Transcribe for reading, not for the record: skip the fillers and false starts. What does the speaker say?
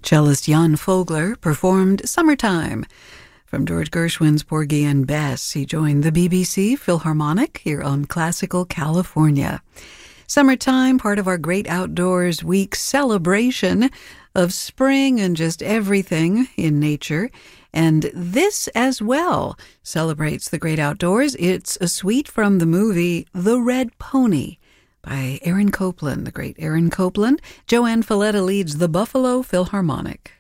Cellist Jan Vogler performed Summertime. From George Gershwin's Porgy and Bess, he joined the BBC Philharmonic here on Classical California. Summertime, part of our Great Outdoors Week celebration of spring and just everything in nature. And this as well celebrates the great outdoors. It's a suite from the movie The Red Pony by Aaron Copland, the great Aaron Copland. Joanne Falletta leads the Buffalo Philharmonic.